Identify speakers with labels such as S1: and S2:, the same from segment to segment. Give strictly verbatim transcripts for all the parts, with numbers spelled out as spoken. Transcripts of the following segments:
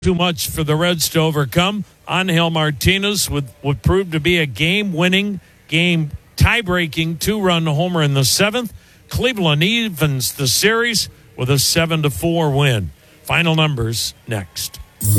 S1: Too much for the Reds to overcome. Angel Martinez would, would prove to be a game-winning, game tie-breaking two-run homer in the seventh. Cleveland evens the series with a seven to four win. Final numbers next.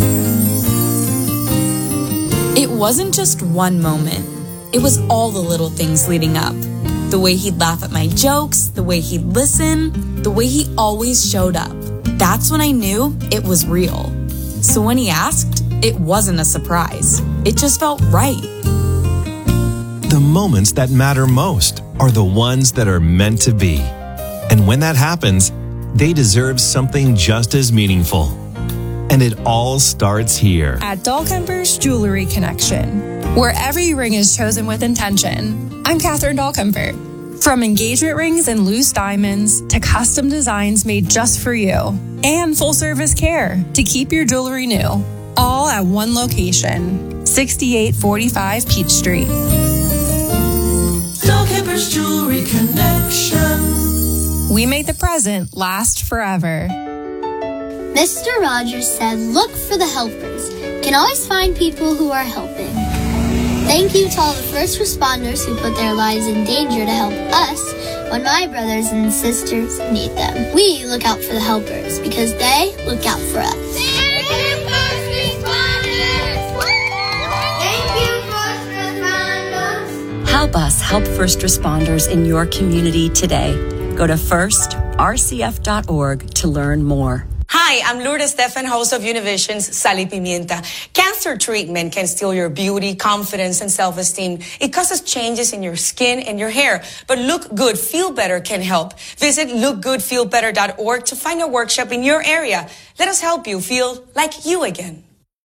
S2: It wasn't just one moment. It was all the little things leading up. The way he'd laugh at my jokes, the way he'd listen, the way he always showed up. That's when I knew it was real. So when he asked, it wasn't a surprise. It just felt right.
S3: The moments that matter most are the ones that are meant to be. And when that happens, they deserve something just as meaningful. And it all starts here.
S4: At Dahlkemper's Jewelry Connection, where every ring is chosen with intention. I'm Catherine Dahlkemper. From engagement rings and loose diamonds to custom designs made just for you. And full-service care to keep your jewelry new. All at one location, sixty-eight forty-five Peach Street.
S5: Dahlkemper's Jewelry Connection.
S4: We make the present last forever.
S6: Mister Rogers said, look for the helpers. Can always find people who are helping. Thank you to all the first responders who put their lives in danger to help us when my brothers and sisters need them. We look out for the helpers because they look out for us. Thank you, first responders! Thank you, first responders!
S7: Help us help first responders in your community today. Go to first r c f dot org to learn more.
S8: Hi, I'm Lourdes Stefan, host of Univision's Sal y Pimienta. Cancer treatment can steal your beauty, confidence, and self-esteem. It causes changes in your skin and your hair. But Look Good, Feel Better can help. Visit look good feel better dot org to find a workshop in your area. Let us help you feel like you again.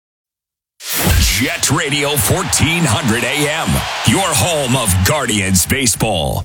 S9: Jet Radio fourteen hundred A M, your home of Guardians baseball.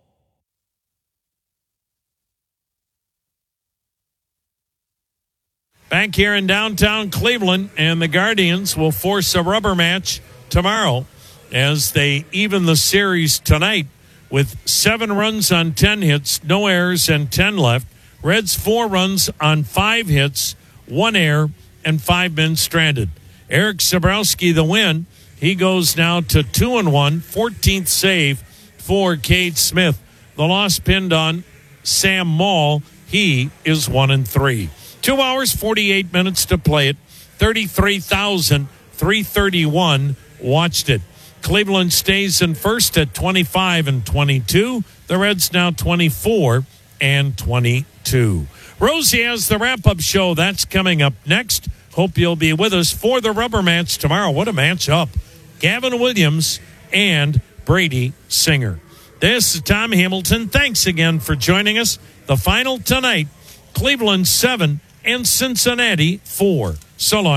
S1: Back here in downtown Cleveland, and the Guardians will force a rubber match tomorrow as they even the series tonight with seven runs on ten hits, no errors, and ten left. Reds four runs on five hits, one error, and five men stranded. Eric Sabrowski, the win. He goes now to two and one, fourteenth save for Cade Smith. The loss pinned on Sam Maul. He is one and three. Two hours, forty-eight minutes to play it. thirty-three thousand three hundred thirty-one watched it. Cleveland stays in first at twenty-five and twenty-two. The Reds now twenty-four and twenty-two. Rosie has the wrap-up show. That's coming up next. Hope you'll be with us for the rubber match tomorrow. What a matchup. Gavin Williams and Brady Singer. This is Tom Hamilton. Thanks again for joining us. The final tonight, Cleveland seven and Cincinnati four. So long.